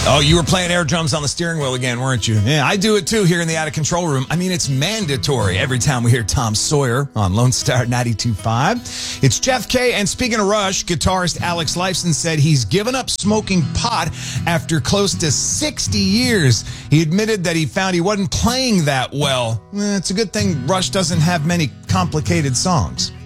Oh, you were playing air drums on the steering wheel again, weren't you? Yeah, I do it too here in the Out of Control room. I mean, it's mandatory every time we hear Tom Sawyer on Lone Star 92.5. It's Jeff K. And speaking of Rush, guitarist Alex Lifeson said he's given up smoking pot after close to 60 years. He admitted that he found he wasn't playing that well. It's a good thing Rush doesn't have many complicated songs.